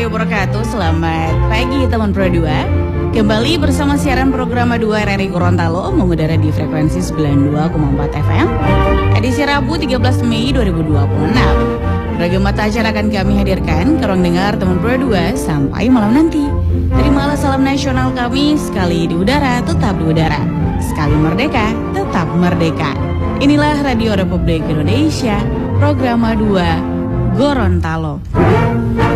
warahmatullahi wabarakatuh. Selamat pagi teman Pro 2. Kembali bersama siaran program 2 RRI Gorontalo mengudara di frekuensi 92,4 FM. Edisi Rabu 13 Mei 2026. Beragam mata acara akan kami hadirkan ke ruang dengar teman Pro 2 sampai malam nanti. Terimalah salam nasional kami, sekali di udara tetap di udara, sekali merdeka tetap merdeka. Inilah Radio Republik Indonesia, program 2 Gorontalo.